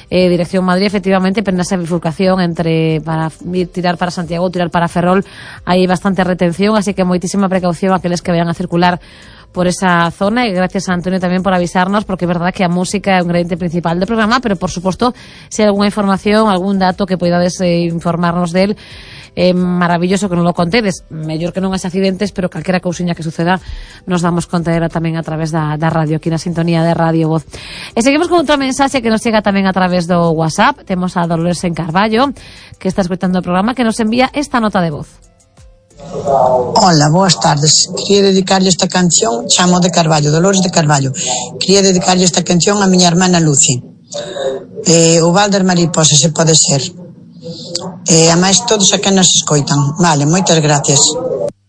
dirección Madrid, efectivamente, pero en esa bifurcación entre para tirar para Santiago, tirar para Ferrol, hay bastante retención, así que moitísima precaución a aqueles que vayan a circular por esa zona, y gracias a Antonio tamén por avisarnos, porque é verdad que a música é un ingrediente principal do programa, pero por suposto, se hai algunha información, algún dato que poidades informarnos del, maravilloso que non lo contedes, mellor que non has accidentes, pero calquera cousiña que suceda nos damos conta dela tamén a través da radio, aquí na sintonía de Radio Voz. E seguimos con outra mensaxe que nos chega tamén a través do WhatsApp. Temos a Dolores en Carballo, que está escoitando o programa, que nos envía esta nota de voz. Hola, boas tardes. Quería dedicarlle esta canción, chamo de Carballo, Dolores de Carballo. Quería dedicarlle esta canción a miña hermana Lucy. O Valder Mariposa, se pode ser. A máis todos a que nos escoitan. Vale, moitas gracias.